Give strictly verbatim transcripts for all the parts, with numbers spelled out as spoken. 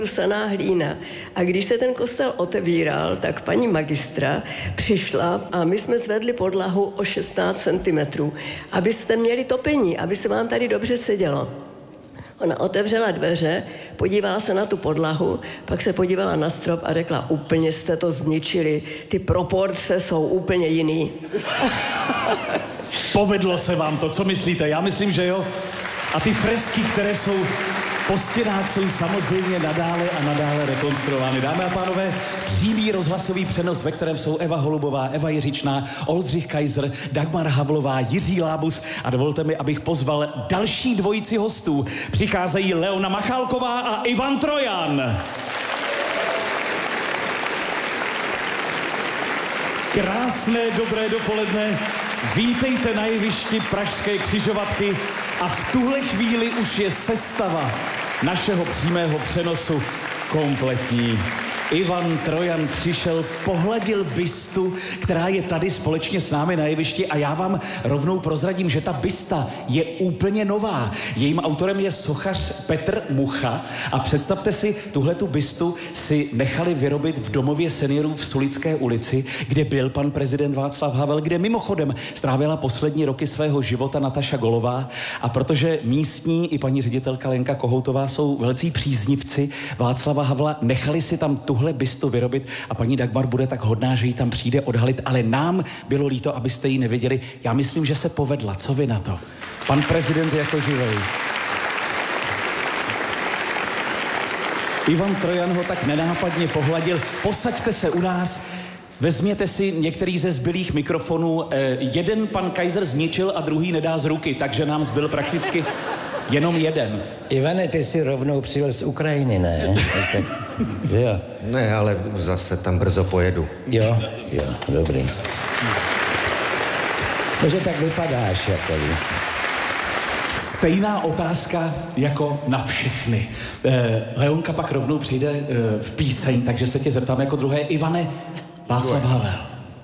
dusaná hlína. A když se ten kostel otevíral, tak paní magistra přišla a my jsme zvedli podlahu o šestnáct centimetrů, abyste měli topení, aby se vám tady dobře sedělo. Ona otevřela dveře, podívala se na tu podlahu, pak se podívala na strop a řekla, úplně jste to zničili, ty proporce jsou úplně jiný. Povedlo se vám to, co myslíte? Já myslím, že jo. A ty fresky, které jsou po stěnách, jsou samozřejmě nadále a nadále rekonstruovány. Dámy a pánové, přímý rozhlasový přenos, ve kterém jsou Eva Holubová, Eva Jiřičná, Oldřich Kaiser, Dagmar Havlová, Jiří Lábus a dovolte mi, abych pozval další dvojici hostů. Přicházejí Leona Machálková a Ivan Trojan. Krásné, dobré dopoledne. Vítejte na jevišti Pražské křižovatky a v tuhle chvíli už je sestava našeho přímého přenosu kompletní. Ivan Trojan přišel, pohladil bystu, která je tady společně s námi na jevišti a já vám rovnou prozradím, že ta bysta je úplně nová. Jejím autorem je sochař Petr Mucha a představte si, tuhletu bystu si nechali vyrobit v domově seniorů v Sulické ulici, kde byl pan prezident Václav Havel, kde mimochodem strávila poslední roky svého života Nataša Golová a protože místní i paní ředitelka Lenka Kohoutová jsou velcí příznivci Václava Havla, nechali si tam tuhle bystu vyrobit a paní Dagmar bude tak hodná, že ji tam přijde odhalit, ale nám bylo líto, abyste ji neviděli. Já myslím, že se povedla. Co vy na to? Pan prezident jako živej. Ivan Trojan ho tak nenápadně pohladil. Posaďte se u nás, vezměte si některý ze zbylých mikrofonů. Eh, jeden pan Kaiser zničil a druhý nedá z ruky, takže nám zbyl prakticky jenom jeden. Ivane, ty si rovnou přijel z Ukrajiny, ne? Tak, jo. Ne, ale zase tam brzo pojedu. Jo, jo, dobrý. Takže tak vypadáš, jako vy. Stejná otázka jako na všechny. Eh, Leonka pak rovnou přijde eh, v píseň, takže se tě zeptám jako druhé. Ivane, Václav Havel.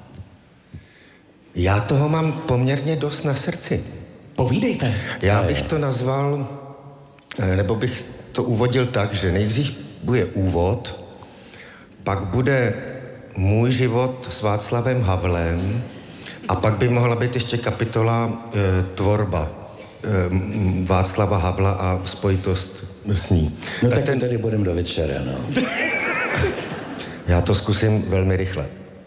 Já toho mám poměrně dost na srdci. Povídejte. Já bych to nazval, nebo bych to uvodil tak, že nejdřív bude úvod, pak bude můj život s Václavem Havlem a pak by mohla být ještě kapitola e, tvorba e, Václava Havla a spojitost s ní. No tak ten... tady budeme do večera, no. Já to zkusím velmi rychle.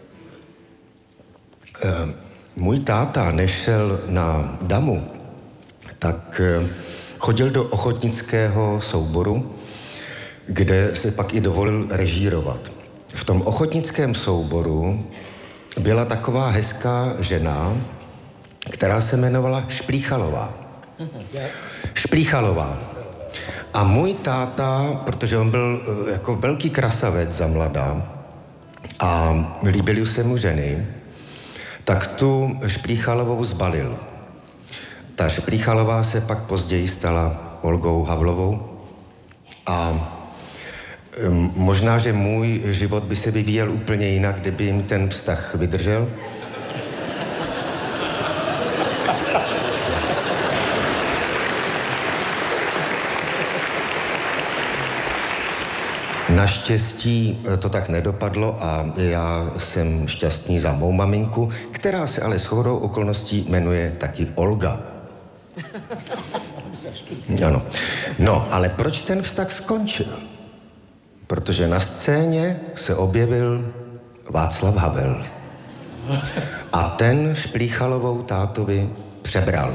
E, můj táta, než šel na damu, tak chodil do ochotnického souboru, kde se pak i dovolil režírovat. V tom ochotnickém souboru byla taková hezká žena, která se jmenovala Šplíchalová. Šplíchalová. A můj táta, protože on byl jako velký krasavec za mladá a líbily se mu ženy, tak tu Šplíchalovou zbalil. Ta Šplíchalová se pak později stala Olgou Havlovou a um, možná, že můj život by se vyvíjel úplně jinak, kdyby jim ten vztah vydržel. Naštěstí to tak nedopadlo a já jsem šťastný za mou maminku, která se ale shodou okolností jmenuje taky Olga. Ano. No, ale proč ten vztah skončil? Protože na scéně se objevil Václav Havel. A ten Šplíchalovou tátovi přebral.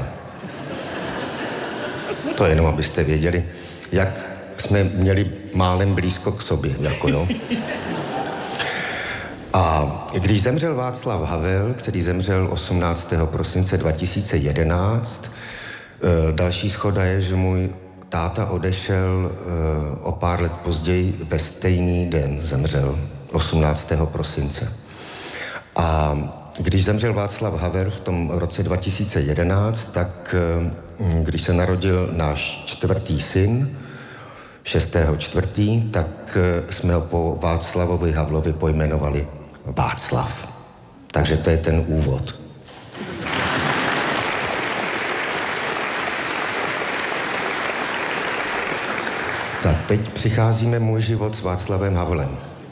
To jenom, abyste věděli, jak jsme měli málem blízko k sobě, jako jo. A když zemřel Václav Havel, který zemřel osmnáctého prosince dva tisíce jedenáct, další shoda je, že můj táta odešel o pár let později, ve stejný den zemřel, osmnáctého prosince. A když zemřel Václav Havel v tom roce dva tisíce jedenáct, tak když se narodil náš čtvrtý syn, šestého čtvrtý, tak jsme ho po Václavovi Havlovi pojmenovali Václav. Takže to je ten úvod. Tak teď přicházíme můj život s Václavem Havlem.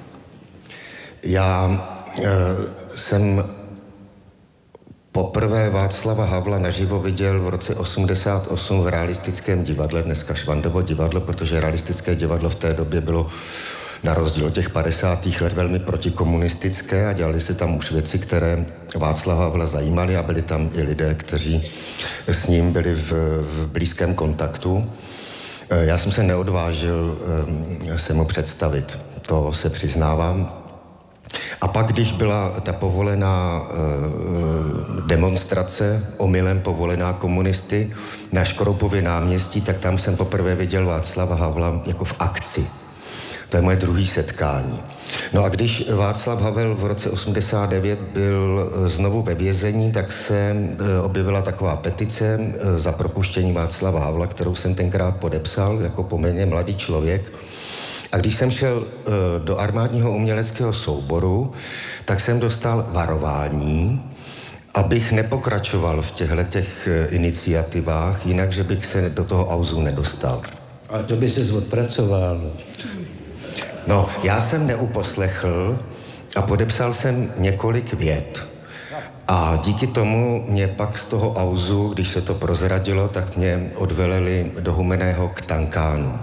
Já e, jsem poprvé Václava Havla naživo viděl v roce osmdesát osm v Realistickém divadle, dneska Švandovo divadlo, protože Realistické divadlo v té době bylo na rozdíl od těch padesátých let velmi protikomunistické a dělali se tam už věci, které Václava Havla zajímaly a byli tam i lidé, kteří s ním byli v, v blízkém kontaktu. Já jsem se neodvážil se mu představit, to se přiznávám. A pak, když byla ta povolená e, demonstrace, omylem povolená komunisty na Škoropově náměstí, tak tam jsem poprvé viděl Václava Havla jako v akci. To je moje druhé setkání. No a když Václav Havel v roce osmdesát devět byl znovu ve vězení, tak se objevila taková petice za propuštění Václava Havla, kterou jsem tenkrát podepsal jako poměrně mladý člověk. A když jsem šel do armádního uměleckého souboru, tak jsem dostal varování, abych nepokračoval v těchto iniciativách, jinak, že bych se do toho auzu nedostal. A to by ses odpracoval. No, já jsem neuposlechl a podepsal jsem několik vět. A díky tomu mě pak z toho auzu, když se to prozradilo, tak mě odveleli do Humenného k Tankánu.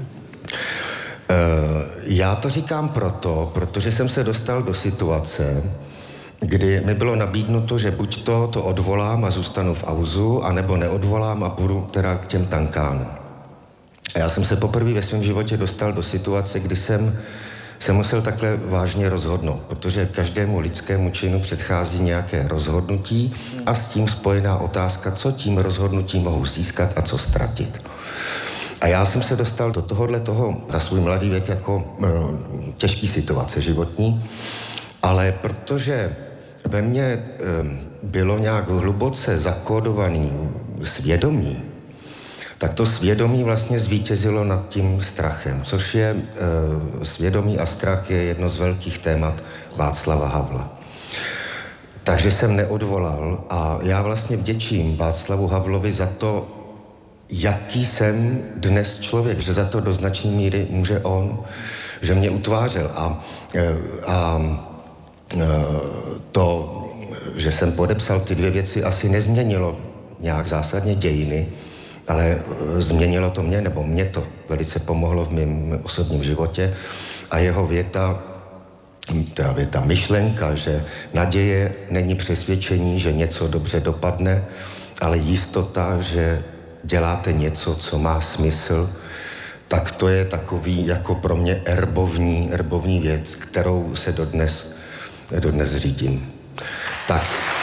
Já to říkám proto, protože jsem se dostal do situace, kdy mi bylo nabídnuto, že buď to, to odvolám a zůstanu v auzu, anebo neodvolám a půjdu teda k těm Tankánům. A já jsem se poprvé ve svém životě dostal do situace, kdy jsem se musel takhle vážně rozhodnout, protože každému lidskému činu předchází nějaké rozhodnutí a s tím spojená otázka, co tím rozhodnutím mohu získat a co ztratit. A já jsem se dostal do tohohle toho na svůj mladý věk jako e, těžký situace životní, ale protože ve mně e, bylo nějak hluboce zakódovaný svědomí, tak to svědomí vlastně zvítězilo nad tím strachem, což je e, svědomí a strach je jedno z velkých témat Václava Havla. Takže jsem neodvolal a já vlastně vděčím Václavu Havlovi za to, jaký jsem dnes člověk, že za to do značné míry může on, že mě utvářel a, a to, že jsem podepsal ty dvě věci, asi nezměnilo nějak zásadně dějiny, ale změnilo to mě, nebo mě to velice pomohlo v mém osobním životě a jeho věta, teda věta myšlenka, že naděje není přesvědčení, že něco dobře dopadne, ale jistota, že děláte něco, co má smysl, tak to je takový jako pro mě erbovní, erbovní věc, kterou se dodnes, dodnes řídím. Tak.